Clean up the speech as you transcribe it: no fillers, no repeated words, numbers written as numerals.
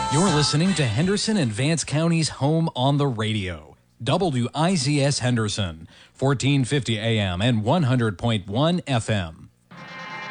You're listening to Henderson and Vance County's home on the radio. WIZS Henderson, 1450 AM and 100.1 FM.